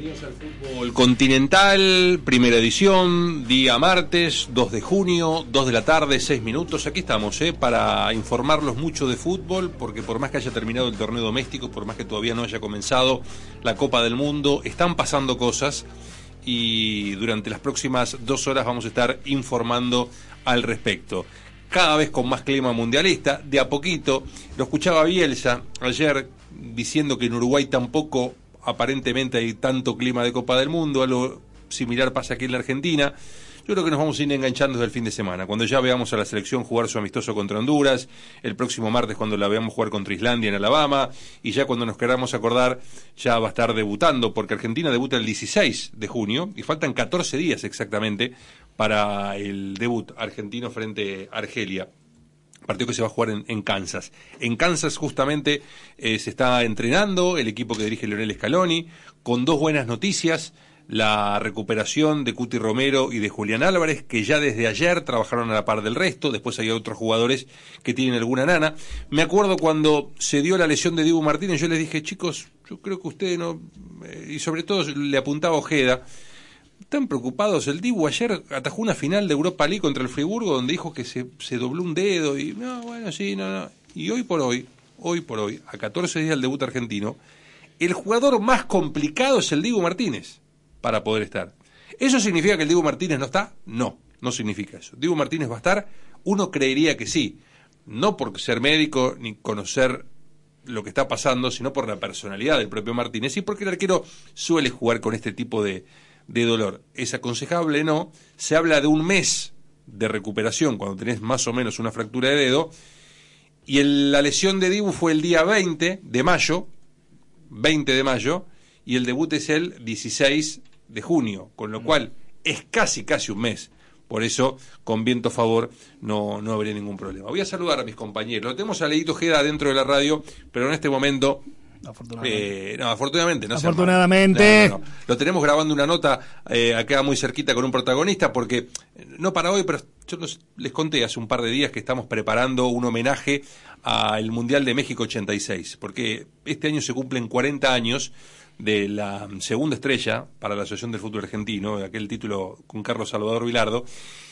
Bienvenidos al fútbol continental, primera edición, día martes, 2 de junio, 2 de la tarde, 6 minutos. Aquí estamos, para informarlos mucho de fútbol, porque por más que haya terminado el torneo doméstico, por más que todavía no haya comenzado la Copa del Mundo, están pasando cosas y durante las próximas 2 horas vamos a estar informando al respecto. Cada vez con más clima mundialista, de a poquito. Lo escuchaba Bielsa ayer diciendo que en Uruguay tampoco aparentemente hay tanto clima de Copa del Mundo, algo similar pasa aquí en la Argentina. Yo creo que nos vamos a ir enganchando desde el fin de semana, cuando ya veamos a la selección jugar su amistoso contra Honduras, el próximo martes cuando la veamos jugar contra Islandia en Alabama, y ya cuando nos queramos acordar ya va a estar debutando, porque Argentina debuta el 16 de junio, y faltan 14 días exactamente para el debut argentino frente a Argelia. Partido que se va a jugar en Kansas. En Kansas justamente se está entrenando el equipo que dirige Lionel Scaloni, con 2 buenas noticias: la recuperación de Cuti Romero y de Julián Álvarez, que ya desde ayer trabajaron a la par del resto. Después hay otros jugadores que tienen alguna nana. Me acuerdo cuando se dio la lesión de Dibu Martínez, yo les dije: chicos, yo creo que ustedes no... y sobre todo le apuntaba a Ojeda, están preocupados. El Dibu ayer atajó una final de Europa League contra el Friburgo donde dijo que se dobló un dedo y y hoy por hoy, a 14 días del debut argentino, el jugador más complicado es el Dibu Martínez para poder estar. ¿Eso significa que el Dibu Martínez no está? No significa eso. Dibu Martínez va a estar, uno creería que sí, no por ser médico ni conocer lo que está pasando, sino por la personalidad del propio Martínez y porque el arquero suele jugar con este tipo de dolor. ¿Es aconsejable? No. Se habla de un mes de recuperación cuando tenés más o menos una fractura de dedo, y la lesión de Dibu fue el día 20 de mayo, y el debut es el 16 de junio, con lo cual es casi un mes. Por eso, con viento a favor, no habría ningún problema. Voy a saludar a mis compañeros. Lo tenemos a Leito Ojeda dentro de la radio, pero en este momento... Afortunadamente. No. Lo tenemos grabando una nota acá muy cerquita con un protagonista, porque no para hoy, pero yo les conté hace un par de días que estamos preparando un homenaje al Mundial de México 86, porque este año se cumplen 40 años de la segunda estrella para la Asociación del Fútbol Argentino, aquel título con Carlos Salvador Vilardo,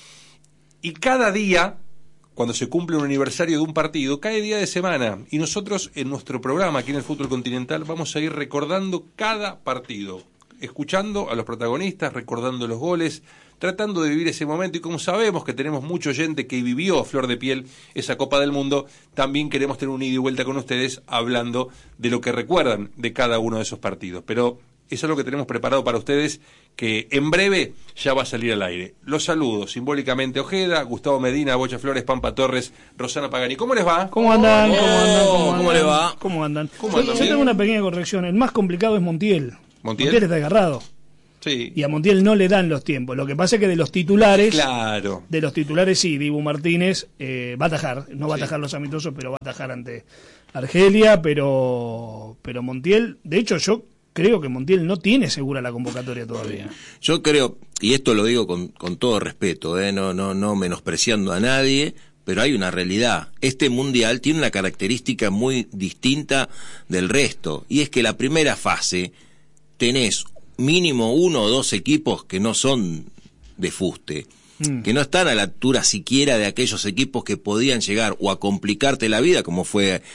y cada día, cuando se cumple un aniversario de un partido, cae día de semana, y nosotros en nuestro programa aquí en el Fútbol Continental vamos a ir recordando cada partido, escuchando a los protagonistas, recordando los goles, tratando de vivir ese momento. Y como sabemos que tenemos mucha gente que vivió a flor de piel esa Copa del Mundo, también queremos tener un ida y vuelta con ustedes hablando de lo que recuerdan de cada uno de esos partidos. Pero eso es lo que tenemos preparado para ustedes, que en breve ya va a salir al aire. Los saludo simbólicamente: Ojeda, Gustavo Medina, Bocha Flores, Pampa Torres, Rosana Pagani. ¿Cómo les va? ¿Cómo andan? ¿Cómo les va? ¿Cómo andan? Yo tengo una pequeña corrección. El más complicado es Montiel. Montiel está agarrado. Sí. Y a Montiel no le dan los tiempos. Lo que pasa es que de los titulares, claro, sí, Dibu Martínez va a atajar. No va a atajar los amistosos, pero va a atajar ante Argelia. Pero Montiel, de hecho, yo creo que Montiel no tiene segura la convocatoria todavía. Yo creo, y esto lo digo con todo respeto, no menospreciando a nadie, pero hay una realidad. Este mundial tiene una característica muy distinta del resto, y es que la primera fase tenés mínimo 1 o 2 equipos que no son de fuste, que no están a la altura siquiera de aquellos equipos que podían llegar o a complicarte la vida, como fue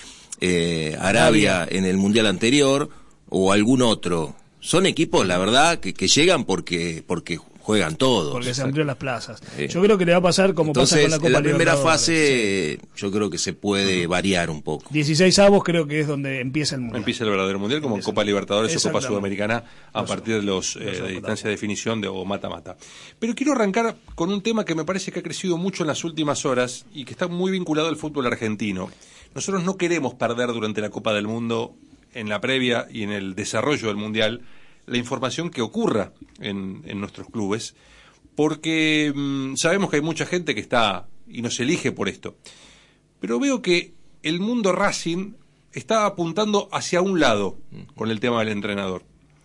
Arabia en el mundial anterior, o algún otro. Son equipos, la verdad, que llegan porque juegan todos. Porque se amplió las plazas. Yo creo que le va a pasar como pasa con la Copa Libertadores. En la primera fase, yo creo que se puede variar un poco. 16avos creo que es donde empieza el mundial. Empieza el verdadero mundial, como Copa Libertadores o Copa Sudamericana, a partir de los de distancia de definición o mata-mata. Pero quiero arrancar con un tema que me parece que ha crecido mucho en las últimas horas y que está muy vinculado al fútbol argentino. Nosotros no queremos perder durante la Copa del Mundo, en la previa y en el desarrollo del mundial, la información que ocurra en nuestros clubes, porque sabemos que hay mucha gente que está y nos elige por esto. Pero veo que el mundo Racing está apuntando hacia un lado con el tema del entrenador.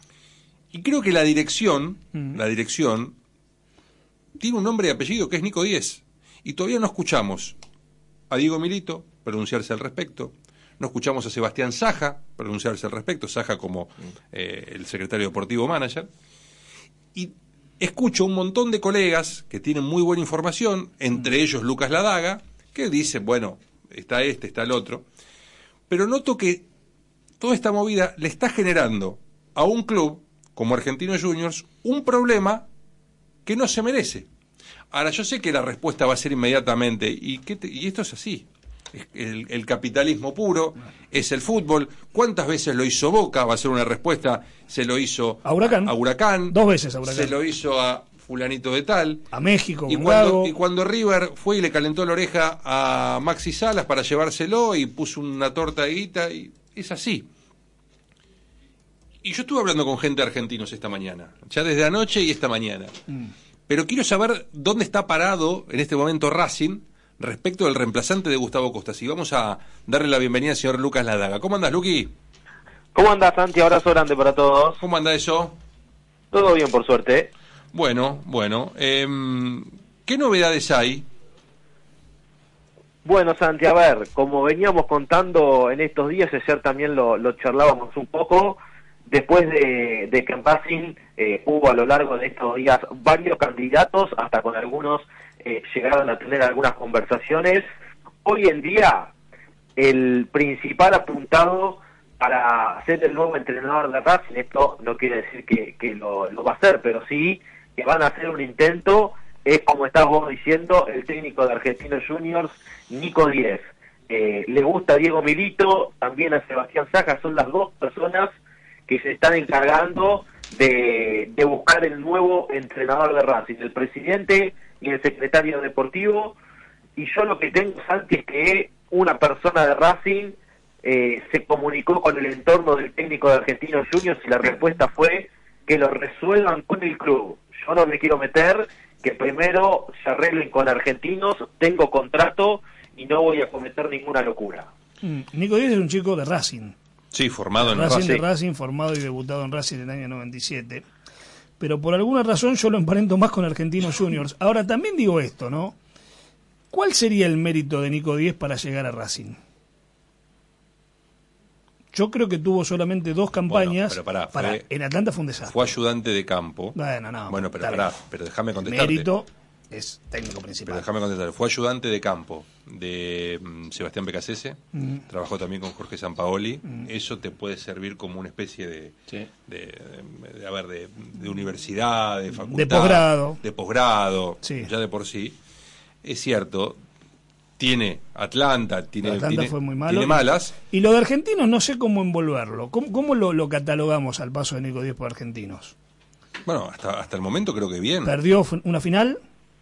Y creo que la dirección tiene un nombre y apellido que es Nico Díez. Y todavía no escuchamos a Diego Milito pronunciarse al respecto. No escuchamos a Sebastián Saja pronunciarse al respecto, Saja como el secretario deportivo manager. Y escucho un montón de colegas que tienen muy buena información, entre ellos Lucas Ladaga, que dicen, bueno, está el otro. Pero noto que toda esta movida le está generando a un club como Argentinos Juniors un problema que no se merece. Ahora, yo sé que la respuesta va a ser inmediatamente, y esto es así. El capitalismo puro, es el fútbol. ¿Cuántas veces lo hizo Boca? Va a ser una respuesta. Se lo hizo a Huracán. 2 veces a Huracán. Se lo hizo a fulanito de tal. A México. Y cuando River fue y le calentó la oreja a Maxi Salas para llevárselo y puso una torta de guita, y es así. Y yo estuve hablando con gente de argentinos esta mañana, ya desde anoche y esta mañana. Pero quiero saber dónde está parado en este momento Racing respecto del reemplazante de Gustavo Costas. Y vamos a darle la bienvenida al señor Lucas Ladaga. ¿Cómo andás, Luqui? ¿Cómo andás, Santi? Abrazo grande para todos. ¿Cómo anda eso? Todo bien, por suerte. Bueno. ¿Qué novedades hay? Bueno, Santi, a ver, como veníamos contando en estos días, ayer también lo charlábamos un poco, después de que en Racing hubo a lo largo de estos días varios candidatos, hasta con algunos llegaron a tener algunas conversaciones. Hoy en día, el principal apuntado para ser el nuevo entrenador de Racing, esto no quiere decir que lo va a hacer, pero sí que van a hacer un intento, es como estás vos diciendo, el técnico de Argentinos Juniors, Nico Díez. Le gusta Diego Milito, también a Sebastián Saja, son las dos personas que se están encargando de buscar el nuevo entrenador de Racing, el presidente y el secretario deportivo. Y yo lo que tengo, Santi, es que una persona de Racing se comunicó con el entorno del técnico de Argentinos Juniors y la respuesta fue que lo resuelvan con el club. Yo no me quiero meter, que primero se arreglen con Argentinos, tengo contrato y no voy a cometer ninguna locura. Nico Díez es un chico de Racing. Sí, formado en Racing. De Racing, formado y debutado en Racing en el año 97. Pero por alguna razón yo lo emparento más con Argentinos Juniors. Ahora también digo esto, ¿no? ¿Cuál sería el mérito de Nico Díez para llegar a Racing? Yo creo que tuvo solamente 2 campañas. Bueno, pero en Atlanta fue un desastre. Fue ayudante de campo. Bueno, pero déjame contestarte. Mérito es técnico principal. Pero déjame contestar. Fue ayudante de campo de Sebastián Becasese. Trabajó también con Jorge Sampaoli. Eso te puede servir como una especie de universidad, de facultad. De posgrado. Sí. Ya de por sí. Es cierto. Tiene Atlanta fue muy malo, tiene malas. Y lo de Argentinos no sé cómo envolverlo. ¿Cómo lo catalogamos al paso de Nico Díez por Argentinos? Bueno, hasta el momento creo que bien. Perdió una final,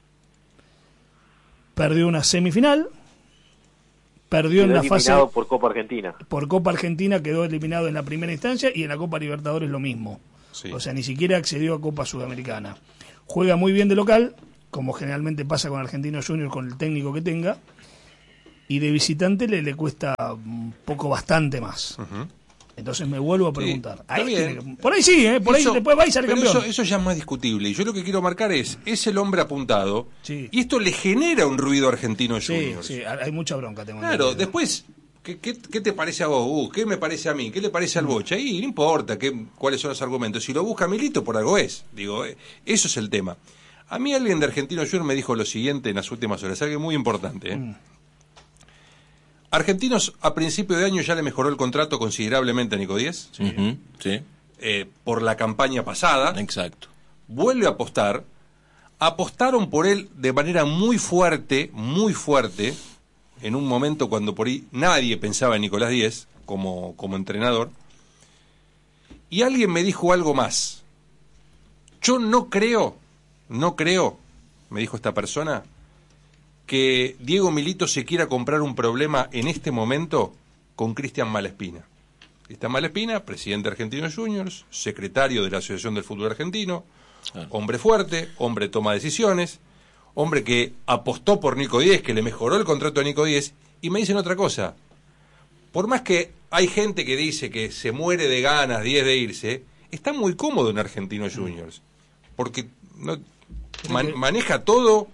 perdió una semifinal, perdió en la fase... por Copa Argentina. Por Copa Argentina quedó eliminado en la primera instancia y en la Copa Libertadores lo mismo. Sí. O sea, ni siquiera accedió a Copa Sudamericana. Juega muy bien de local, como generalmente pasa con Argentinos Juniors con el técnico que tenga. Y de visitante le cuesta un poco bastante más. Entonces me vuelvo a preguntar. Sí, por ahí sí, por ahí después va y sale campeón. Eso ya es más discutible. Y yo lo que quiero marcar es el hombre apuntado. Sí. Y esto le genera un ruido a Argentinos Juniors. Sí, hay mucha bronca. Claro, después, ¿qué te parece a vos? ¿Qué me parece a mí? ¿Qué le parece al Bocha? Ahí no importa cuáles son los argumentos. Si lo busca Milito, por algo es. Digo, eso es el tema. A mí alguien de Argentinos Juniors me dijo lo siguiente en las últimas horas, algo muy importante. Argentinos a principio de año ya le mejoró el contrato considerablemente a Nico Díez. Sí. Por la campaña pasada. Exacto. Vuelve a apostar. Apostaron por él de manera muy fuerte, en un momento cuando por ahí nadie pensaba en Nicolás Díez como entrenador. Y alguien me dijo algo más. Yo no creo, me dijo esta persona, que Diego Milito se quiera comprar un problema en este momento con Cristian Malespina. Cristian Malespina, presidente de Argentinos Juniors, secretario de la Asociación del Fútbol Argentino, hombre fuerte, hombre toma decisiones, hombre que apostó por Nico Díez, que le mejoró el contrato a Nico Díez, y me dicen otra cosa. Por más que hay gente que dice que se muere de ganas Díez de irse, está muy cómodo en Argentinos Juniors, porque maneja todo... Sí.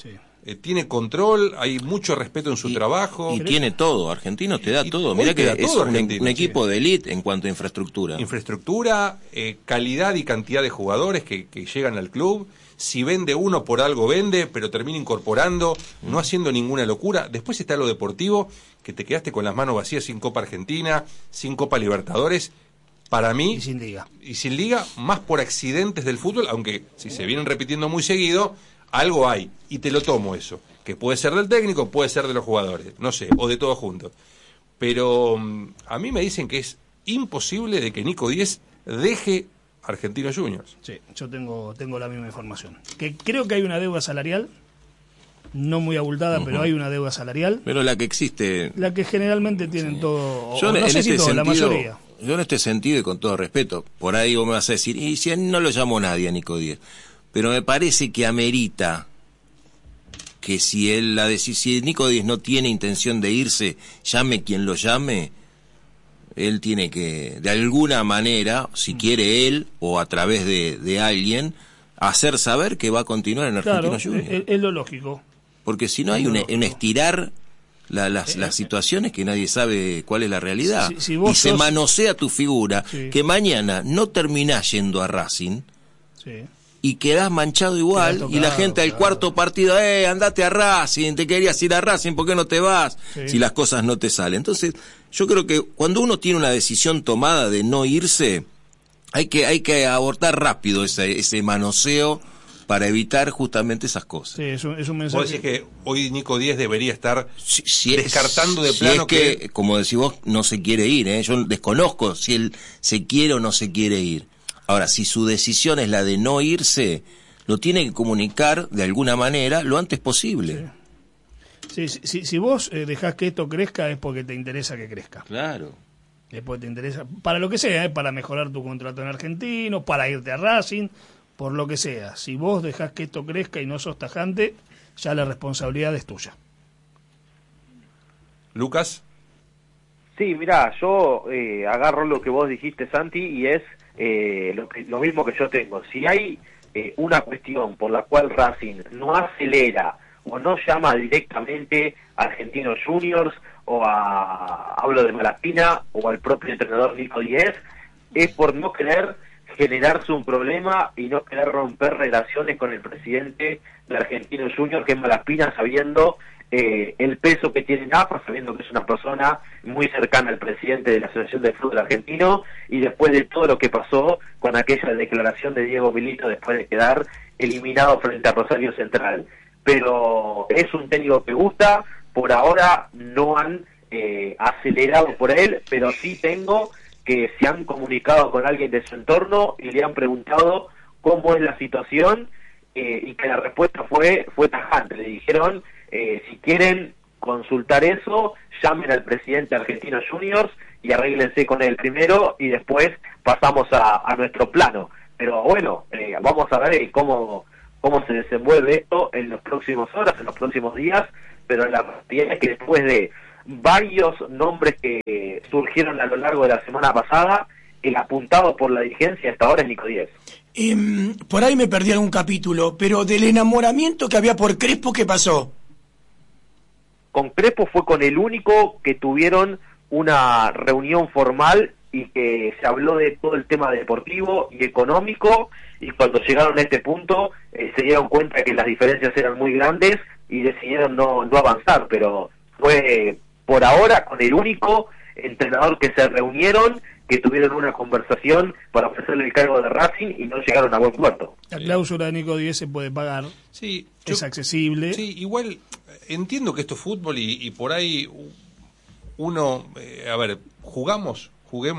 tiene control, hay mucho respeto en su trabajo. Y tiene todo, Argentinos te da todo. Hoy Mirá te que da es todo un Argentinos, equipo de élite en cuanto a infraestructura. Infraestructura, calidad y cantidad de jugadores que llegan al club. Si vende uno, por algo vende, pero termina incorporando, no haciendo ninguna locura. Después está lo deportivo, que te quedaste con las manos vacías sin Copa Argentina, sin Copa Libertadores. Para mí, Y sin liga. Y sin liga, más por accidentes del fútbol, aunque si se vienen repitiendo muy seguido, algo hay. Y te lo tomo eso. Que puede ser del técnico, puede ser de los jugadores, no sé, o de todos juntos. Pero a mí me dicen que es imposible de que Nico Díez deje Argentinos Juniors. Sí, yo tengo la misma información. Que creo que hay una deuda salarial, no muy abultada, pero hay una deuda salarial. Pero la que existe... La que generalmente tienen todo, Yo o no en sé si este todo, la sentido, mayoría. yo en este sentido, y con todo respeto, por ahí vos me vas a decir, y si no lo llamó nadie a Nico Díez, pero me parece que amerita que si si Nico Díez no tiene intención de irse, llame quien lo llame, él tiene que, de alguna manera, si quiere él, o a través de alguien, hacer saber que va a continuar en Argentinos Juniors. Es lo lógico. Porque si no hay un estirar las situaciones que nadie sabe cuál es la realidad. Si vos y se sos... manosea tu figura, Sí. que mañana no terminás yendo a Racing Sí. y quedás manchado igual, Quedás y la tocado, gente al claro. cuarto partido, andate a Racing, te querías ir a Racing, ¿por qué no te vas? Sí. Si las cosas no te salen. Entonces, yo creo que cuando uno tiene una decisión tomada de no irse, hay que abortar rápido ese manoseo para evitar justamente esas cosas. Sí, es un Vos mensaje. decís que hoy Nico Díez debería estar Si descartando de si plano es que, como decís vos, no se quiere ir, yo desconozco si él se quiere o no se quiere ir. Ahora, si su decisión es la de no irse, lo tiene que comunicar de alguna manera lo antes posible. Sí, si vos dejás que esto crezca es porque te interesa que crezca. Claro. Es porque te interesa, para lo que sea, para mejorar tu contrato en Argentino, para irte a Racing, por lo que sea. Si vos dejás que esto crezca y no sos tajante, ya la responsabilidad es tuya. Lucas. Sí, mirá, yo agarro lo que vos dijiste, Santi, y es lo mismo que yo tengo. Si hay una cuestión por la cual Racing no acelera o no llama directamente a Argentinos Juniors hablo de Malaspina o al propio entrenador Nico Díez, es por no querer generarse un problema y no querer romper relaciones con el presidente de Argentinos Juniors, que es Malaspina, sabiendo el peso que tiene en AFA, sabiendo que es una persona muy cercana al presidente de la Asociación de Fútbol Argentino, y después de todo lo que pasó con aquella declaración de Diego Milito después de quedar eliminado frente a Rosario Central. Pero es un técnico que gusta, por ahora no han acelerado por él, pero sí tengo que se han comunicado con alguien de su entorno y le han preguntado cómo es la situación, y que la respuesta fue tajante. Le dijeron, si quieren consultar eso, llamen al presidente de Argentinos Juniors y arréglense con él primero y después pasamos a nuestro plano. Pero bueno, vamos a ver cómo se desenvuelve esto en las próximas horas, en los próximos días, pero la realidad es que después de varios nombres que surgieron a lo largo de la semana pasada, el apuntado por la dirigencia hasta ahora es Nico Díez. Por ahí me perdí algún capítulo, pero del enamoramiento que había por Crespo, ¿qué pasó? Con Crespo fue con el único que tuvieron una reunión formal y que se habló de todo el tema deportivo y económico, y cuando llegaron a este punto se dieron cuenta que las diferencias eran muy grandes y decidieron no avanzar, pero fue por ahora con el único entrenador que se reunieron, que tuvieron una conversación para ofrecerle el cargo de Racing y no llegaron a buen puerto. La cláusula de Nico Díez se puede pagar, Sí, es accesible. Sí, igual entiendo que esto es fútbol y por ahí uno, juguemos.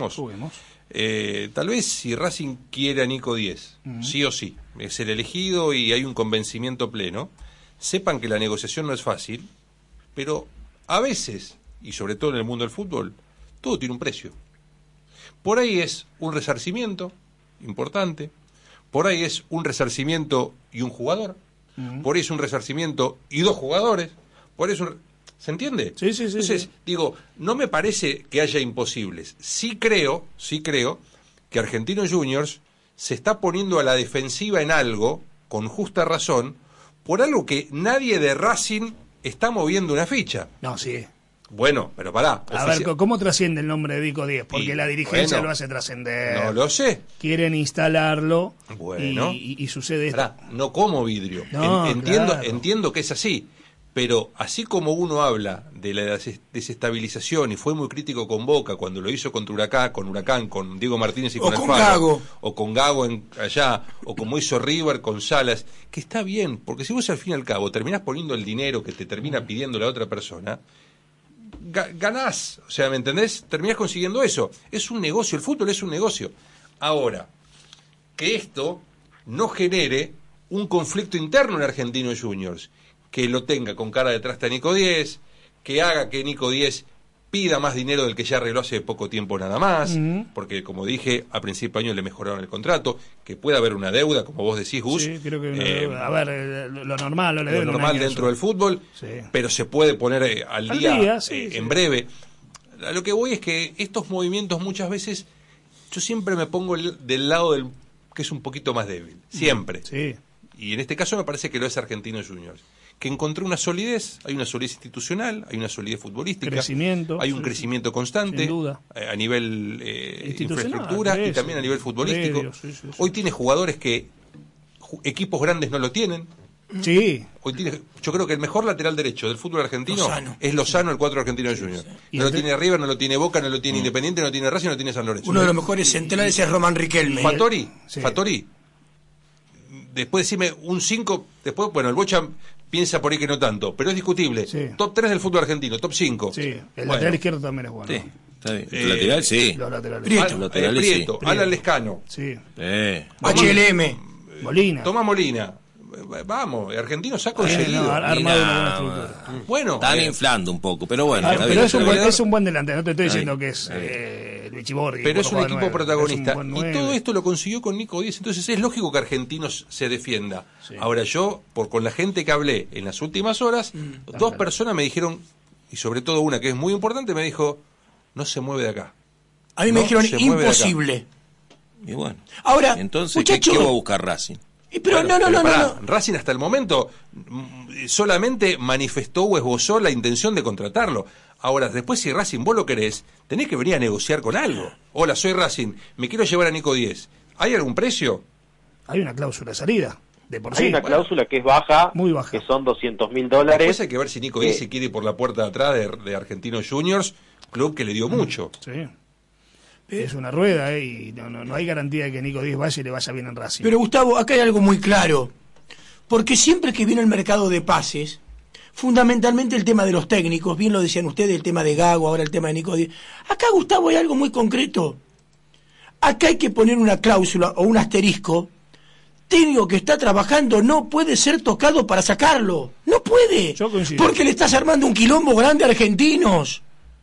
Tal vez si Racing quiere a Nico Díez, sí o sí, es el elegido y hay un convencimiento pleno, sepan que la negociación no es fácil, pero a veces, y sobre todo en el mundo del fútbol, todo tiene un precio. Por ahí es un resarcimiento importante, por ahí es un resarcimiento y un jugador, por ahí es un resarcimiento y dos jugadores, por ahí es un... ¿Se entiende? Sí. Entonces, digo, no me parece que haya imposibles. Sí creo que Argentinos Juniors se está poniendo a la defensiva en algo, con justa razón, por algo que nadie de Racing está moviendo una ficha. No, sí. Bueno, pero pará. A ver, ¿cómo trasciende el nombre de Nico Díez? Porque la dirigencia lo hace trascender. No lo sé. Quieren instalarlo. Bueno. Y sucede esto. Pará, no como vidrio. No, Entiendo que es así. Pero así como uno habla de la desestabilización y fue muy crítico con Boca cuando lo hizo contra Huracán, con Diego Martínez y con Alfaro, o con Gago allá, o como hizo River con Salas, que está bien, porque si vos al fin y al cabo terminás poniendo el dinero que te termina pidiendo la otra persona, ganás, o sea, ¿me entendés? Terminás consiguiendo eso. Es un negocio, el fútbol es un negocio. Ahora, que esto no genere un conflicto interno en Argentinos Juniors, que lo tenga con cara de traste a Nico Díez, que haga que Nico Díez pida más dinero del que ya arregló hace poco tiempo nada más, porque como dije, a principio de año le mejoraron el contrato, que pueda haber una deuda, como vos decís, Gus. Sí, creo que a ver, lo normal, lo normal dentro del fútbol, pero se puede poner al día en breve. A lo que voy es que estos movimientos muchas veces, yo siempre me pongo del lado del que es un poquito más débil, siempre. Sí. Y en este caso me parece que lo es Argentinos Juniors, que encontró una solidez, hay una solidez institucional, hay una solidez futbolística, hay un crecimiento constante, sin duda, a nivel infraestructura y también a nivel futbolístico. Hoy tiene jugadores que equipos grandes no lo tienen. Sí. Hoy yo creo que el mejor lateral derecho del fútbol argentino es Lozano, el 4 argentino de Juniors. No lo tiene River, no lo tiene Boca, no lo tiene Independiente, no lo tiene Racing, no lo tiene San Lorenzo. Uno de los mejores centrales es Román Riquelme. Fattori. Después decime un 5, después, bueno, el Bocha piensa por ahí que no tanto, pero es discutible. Top 3 del fútbol argentino, top 5. Sí, el lateral izquierdo también es bueno. Sí, está bien. El lateral, sí. Los laterales. Prieto, Alan Lescano. Sí. HLM. Molina. Tomás Molina. Vamos, Argentinos ha conseguido. Ha armado una buena estructura. Bueno. Están inflando un poco, pero bueno. Pero es un buen delantero, no te estoy diciendo que es Luigi Borghi. Pero es un equipo protagonista. Y todo esto lo consiguió con Nico Díez. Entonces es lógico que Argentinos se defienda. Sí. Ahora yo, con la gente que hablé en las últimas horas, dos personas me dijeron, y sobre todo una que es muy importante, me dijo, no se mueve de acá. A mí me dijeron, imposible. Y bueno. Ahora, entonces, muchacho, ¿qué va a buscar Racing? Pero no. Racing hasta el momento solamente manifestó o esbozó la intención de contratarlo. Ahora, después si Racing vos lo querés, tenés que venir a negociar con algo. Hola, soy Racing, me quiero llevar a Nico Díez. ¿Hay algún precio? Hay una cláusula de salida, de por sí. Hay una cláusula que es baja, muy baja, que son $200.000. Después hay que ver si Nico Díez se quiere ir por la puerta de atrás de Argentinos Juniors, club que le dio mucho. Sí. Es una rueda, y no hay garantía de que Nico Díez vaya y le vaya bien en Racing. Pero Gustavo, acá hay algo muy claro, porque siempre que viene el mercado de pases, fundamentalmente el tema de los técnicos, bien lo decían ustedes, el tema de Gago, ahora el tema de Nico Díez. Acá, Gustavo, hay algo muy concreto. Acá hay que poner una cláusula o un asterisco. Técnico que está trabajando no puede ser tocado para sacarlo. No puede. Yo coincido. Porque le estás armando un quilombo grande a Argentinos.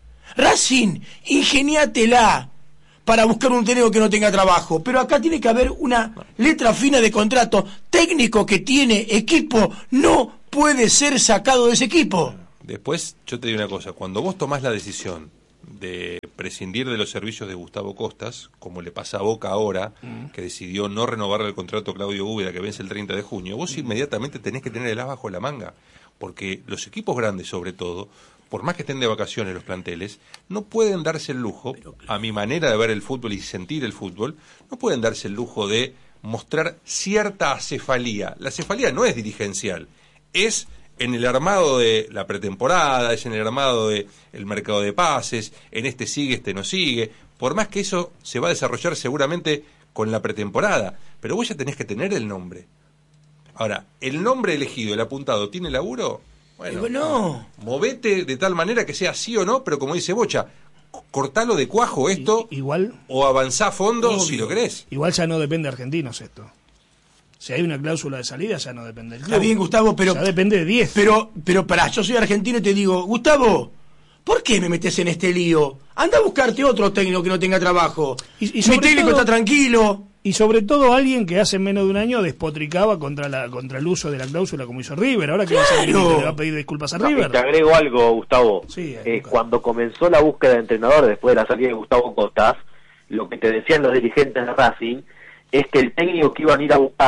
Racing, ingeniátela para buscar un técnico que no tenga trabajo, pero acá tiene que haber una letra fina de contrato. Técnico que tiene equipo no puede ser sacado de ese equipo. Después, yo te digo una cosa, cuando vos tomás la decisión de prescindir de los servicios de Gustavo Costas, como le pasa a Boca ahora, que decidió no renovarle el contrato a Claudio Úbeda, que vence el 30 de junio, vos inmediatamente tenés que tener el as bajo la manga, porque los equipos grandes, sobre todo, por más que estén de vacaciones los planteles, no pueden darse el lujo, a mi manera de ver el fútbol y sentir el fútbol, no pueden darse el lujo de mostrar cierta acefalía. La acefalía no es dirigencial, es en el armado de la pretemporada, es en el armado de el mercado de pases, en este sigue, este no sigue, por más que eso se va a desarrollar seguramente con la pretemporada, pero vos ya tenés que tener el nombre. Ahora, ¿el nombre elegido, el apuntado, tiene laburo? Bueno, movete de tal manera que sea sí o no, pero como dice Bocha, cortalo de cuajo esto, igual, o avanzá a fondo si lo querés. Igual ya no depende de Argentinos esto. Si hay una cláusula de salida, ya no depende del club. Está bien, Gustavo, pero... Ya depende de 10. Pero pará, yo soy argentino y te digo, Gustavo, ¿por qué me metes en este lío? Anda a buscarte otro técnico que no tenga trabajo. Mi técnico está tranquilo. Y sobre todo alguien que hace menos de un año despotricaba contra el uso de la cláusula como hizo River. Ahora que va a hacer, le va a pedir disculpas a River. Te agrego algo, Gustavo. Sí, cuando comenzó la búsqueda de entrenador después de la salida de Gustavo Costas, lo que te decían los dirigentes de Racing es que el técnico que iban a ir a buscar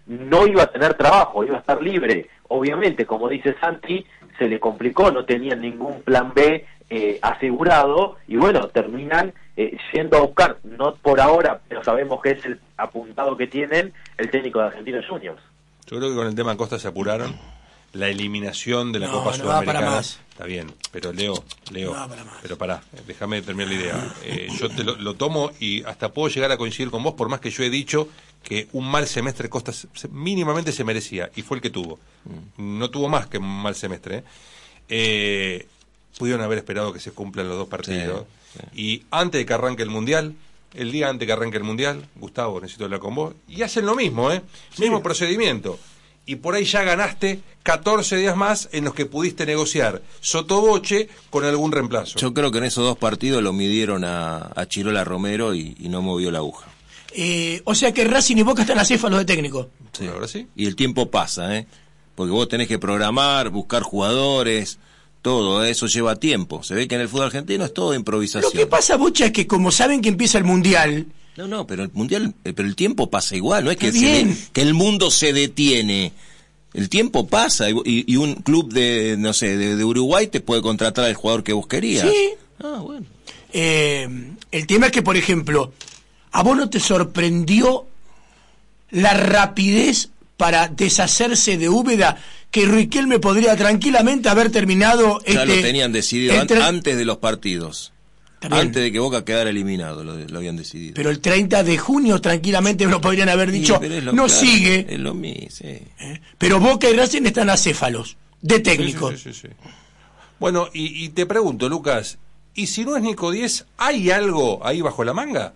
no iba a tener trabajo, iba a estar libre. Obviamente, como dice Santi, se le complicó, no tenían ningún plan B asegurado, y bueno, terminan yendo a buscar, no por ahora, pero sabemos que es el apuntado que tienen, el técnico de Argentinos Juniors. Yo creo que con el tema Costa se apuraron. La eliminación de la Copa no Sudamericana. va para más. Está bien, pero Leo, No va para más. pero pará, déjame terminar la idea. Yo te lo tomo y hasta puedo llegar a coincidir con vos, por más que yo he dicho que un mal semestre Costa mínimamente se merecía, y fue el que tuvo. No tuvo más que un mal semestre. Pudieron haber esperado que se cumplan los 2 partidos. Sí. Y antes de que arranque el Mundial, el día antes que arranque el Mundial, Gustavo, necesito hablar con vos, y hacen lo mismo, mismo procedimiento. Y por ahí ya ganaste 14 días más en los que pudiste negociar sotoboche con algún reemplazo. Yo creo que en esos 2 partidos lo midieron a Chirola Romero y no movió la aguja. O sea que Racing y Boca están acéfalos de técnico. Sí. Ahora sí. Y el tiempo pasa, porque vos tenés que programar, buscar jugadores, todo eso lleva tiempo. Se ve que en el fútbol argentino es todo improvisación. Lo que pasa, Bocha, es que como saben que empieza el Mundial... No, pero el Mundial, pero el tiempo pasa igual, no es que, que el mundo se detiene. El tiempo pasa y un club de Uruguay te puede contratar al jugador que vos querías. Sí. Bueno. El tema es que, por ejemplo, ¿a vos no te sorprendió la rapidez para deshacerse de Úbeda? Que Riquelme podría tranquilamente haber terminado... Ya lo tenían decidido antes de los partidos. Antes de que Boca quedara eliminado, lo habían decidido. Pero el 30 de junio tranquilamente lo podrían haber dicho, sigue. Es lo mismo, sí. Pero Boca y Racing están acéfalos, de técnicos. Sí. Bueno, y te pregunto, Lucas, ¿y si no es Nico 10, hay algo ahí bajo la manga?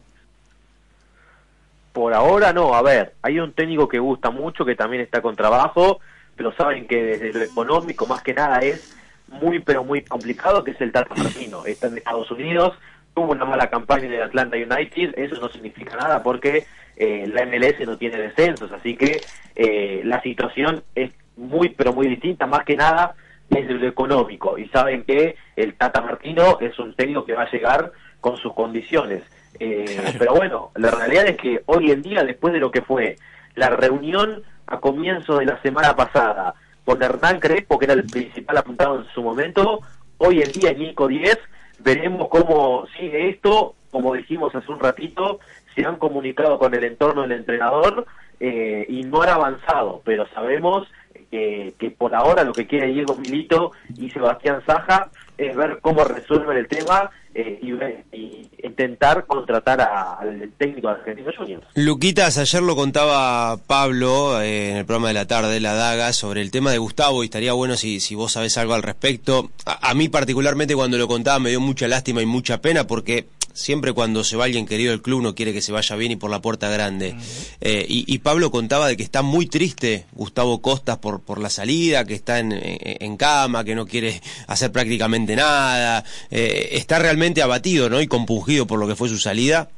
Por ahora no, a ver, hay un técnico que gusta mucho, que también está con trabajo, pero saben que desde lo económico más que nada es muy pero muy complicado, que es el Tata Martino. Está en Estados Unidos, tuvo una mala campaña en el Atlanta United, eso no significa nada porque la MLS no tiene descensos, así que la situación es muy pero muy distinta, más que nada desde lo económico, y saben que el Tata Martino es un técnico que va a llegar con sus condiciones, pero bueno, la realidad es que hoy en día, después de lo que fue la reunión a comienzos de la semana pasada con Hernán Crespo, que era el principal apuntado en su momento, hoy en día Nico 10, veremos cómo sigue esto. Como dijimos hace un ratito, se han comunicado con el entorno del entrenador y no han avanzado, pero sabemos que por ahora lo que quiere Diego Milito y Sebastián Saja es ver cómo resuelven el tema y intentar contratar al técnico de Argentinos Juniors. Luquitas, ayer lo contaba Pablo en el programa de la tarde, La Daga, sobre el tema de Gustavo, y estaría bueno si vos sabés algo al respecto. A mí particularmente cuando lo contaba me dio mucha lástima y mucha pena, porque siempre cuando se va alguien querido del club uno quiere que se vaya bien y por la puerta grande. Y Pablo contaba de que está muy triste Gustavo Costas por la salida, que está en cama, que no quiere hacer prácticamente nada. Está realmente abatido, ¿no? Y compungido por lo que fue su salida.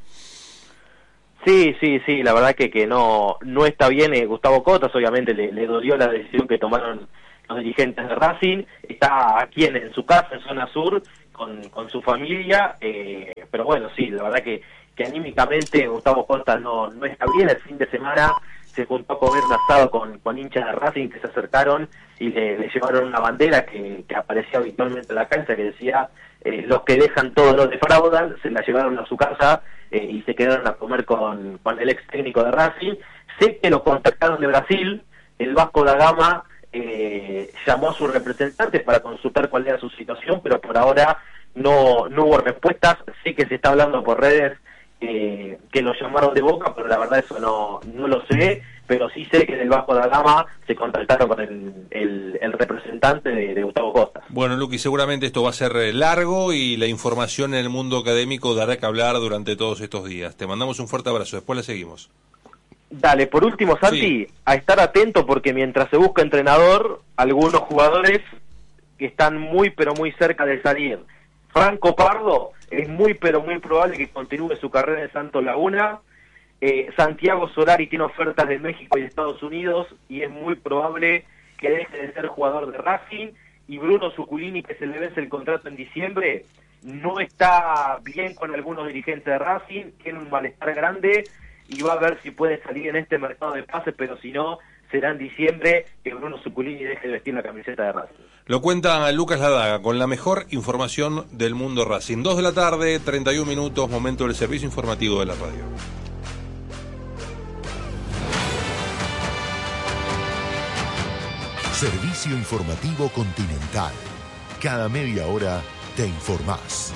Sí, la verdad que no está bien. Gustavo Costas obviamente le dolió la decisión que tomaron los dirigentes de Racing. Está aquí en su casa, en zona sur, con su familia, pero bueno, sí, la verdad que anímicamente Gustavo Costas no está bien. El fin de semana se juntó a comer un asado con hinchas de Racing que se acercaron y le llevaron una bandera que aparecía habitualmente en la cancha, que decía los que dejan todo lo defraudan. Se la llevaron a su casa y se quedaron a comer con el ex técnico de Racing. Sé que lo contactaron de Brasil, el Vasco da Gama llamó a sus representantes para consultar cuál era su situación, pero por ahora no hubo respuestas. Sí que se está hablando por redes que lo llamaron de Boca, pero la verdad eso no lo sé, pero sí sé que del Vasco da Gama se contactaron con el representante de Gustavo Costas. Bueno, Luqui, seguramente esto va a ser largo y la información en el mundo académico dará que hablar durante todos estos días. Te mandamos un fuerte abrazo, después la seguimos. Dale, por último, Santi, a estar atento porque mientras se busca entrenador, algunos jugadores que están muy pero muy cerca de salir. Franco Pardo es muy pero muy probable que continúe su carrera en Santos Laguna. Santiago Solari tiene ofertas de México y de Estados Unidos y es muy probable que deje de ser jugador de Racing. Y Bruno Zuculini, que se le vence el contrato en diciembre, no está bien con algunos dirigentes de Racing, tiene un malestar grande. y va a ver si puede salir en este mercado de pases, pero si no, será en diciembre que Bruno Zuculini deje de vestir la camiseta de Racing. Lo cuenta Lucas Ladaga con la mejor información del mundo Racing. 2 de la tarde, 31 minutos, momento del servicio informativo de la radio. Servicio informativo Continental. Cada media hora te informás.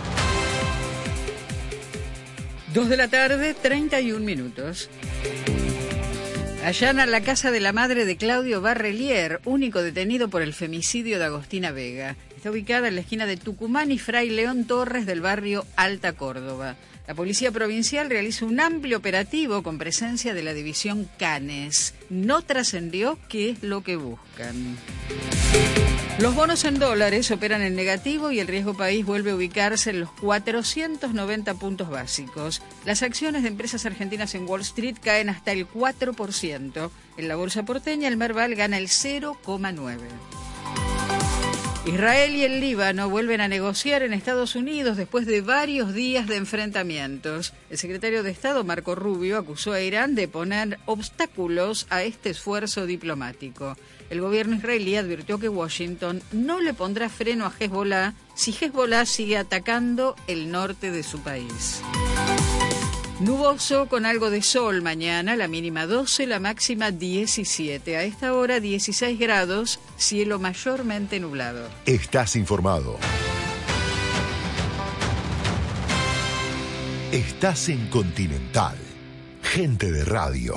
2 de la tarde, 31 minutos. Allanan la casa de la madre de Claudio Barrelier, único detenido por el femicidio de Agostina Vega. Está ubicada en la esquina de Tucumán y Fray León Torres del barrio Alta Córdoba. La Policía Provincial realiza un amplio operativo con presencia de la división Canes. No trascendió qué es lo que buscan. Los bonos en dólares operan en negativo y el riesgo país vuelve a ubicarse en los 490 puntos básicos. Las acciones de empresas argentinas en Wall Street caen hasta el 4%. En la bolsa porteña el Merval gana el 0,9%. Israel y el Líbano vuelven a negociar en Estados Unidos después de varios días de enfrentamientos. El secretario de Estado, Marco Rubio, acusó a Irán de poner obstáculos a este esfuerzo diplomático. El gobierno israelí advirtió que Washington no le pondrá freno a Hezbollah si Hezbollah sigue atacando el norte de su país. Nuboso con algo de sol mañana, la mínima 12, la máxima 17. A esta hora 16 grados, cielo mayormente nublado. Estás informado. Estás en Continental. Gente de radio.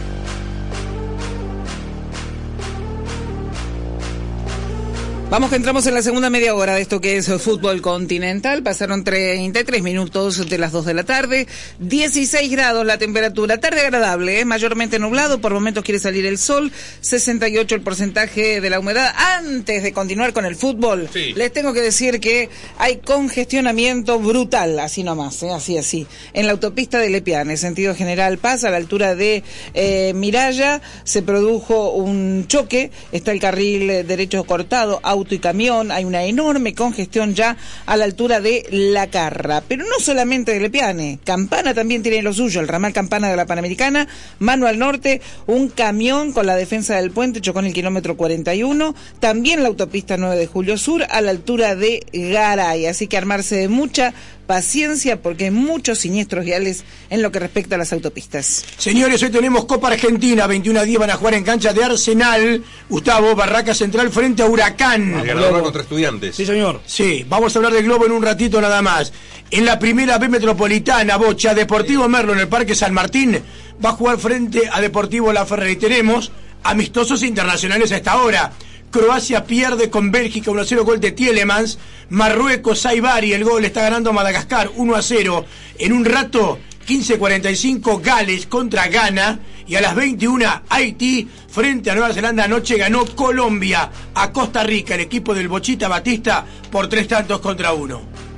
Vamos que entramos en la segunda media hora de esto que es Fútbol Continental. Pasaron 33 minutos de las 2 de la tarde. 16 grados la temperatura. Tarde agradable, mayormente nublado. Por momentos quiere salir el sol. 68 el porcentaje de la humedad. Antes de continuar con el fútbol, sí, les tengo que decir que hay congestionamiento brutal, así nomás, así. En la autopista de Lepiane, sentido General Paz, a la altura de Miraya, se produjo un choque. Está el carril derecho cortado, auto y camión, hay una enorme congestión ya a la altura de La Carra, pero no solamente de Lepiane, Campana también tiene lo suyo, el ramal Campana de la Panamericana, mano al norte, un camión con la defensa del puente chocó en el kilómetro 41, también la autopista 9 de Julio Sur a la altura de Garay, así que armarse de mucha paciencia porque hay muchos siniestros viales en lo que respecta a las autopistas. Señores, hoy tenemos Copa Argentina, 21-10 van a jugar en cancha de Arsenal, Gustavo, Barraca Central frente a Huracán. El ganador contra Estudiantes. Sí, señor. Sí, vamos a hablar del Globo en un ratito nada más. En la primera B Metropolitana, Bocha, Deportivo Merlo en el Parque San Martín, va a jugar frente a Deportivo La Ferrari. Tenemos amistosos internacionales a esta hora. Croacia pierde con Bélgica 1-0, gol de Tielemans. Marruecos, Saibari, el gol está ganando Madagascar 1-0. En un rato, 15:45, Gales contra Ghana. Y a las 21, Haití frente a Nueva Zelanda. Anoche ganó Colombia a Costa Rica, el equipo del Bochita Batista, por 3-1.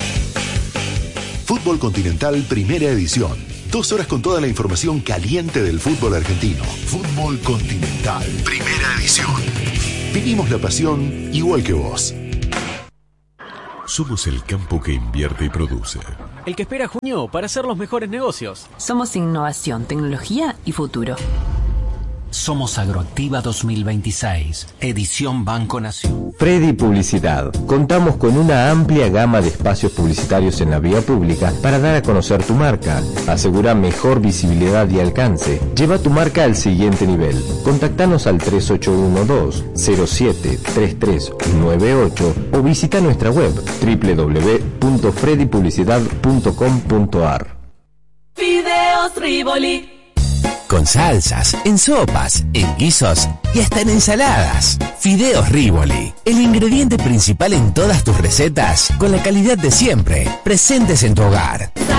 Fútbol Continental, primera edición. 2 horas con toda la información caliente del fútbol argentino. Fútbol Continental, primera edición. Vivimos la pasión igual que vos. Somos el campo que invierte y produce. El que espera junio para hacer los mejores negocios. Somos innovación, tecnología y futuro. Somos Agroactiva 2026, edición Banco Nación. Freddy Publicidad. Contamos con una amplia gama de espacios publicitarios en la vía pública para dar a conocer tu marca. Asegura mejor visibilidad y alcance. Lleva tu marca al siguiente nivel. Contactanos al 3812-073398 o visita nuestra web www.freddypublicidad.com.ar. Fideos Rivoli. Con salsas, en sopas, en guisos y hasta en ensaladas. Fideos Rivoli, el ingrediente principal en todas tus recetas, con la calidad de siempre, presentes en tu hogar.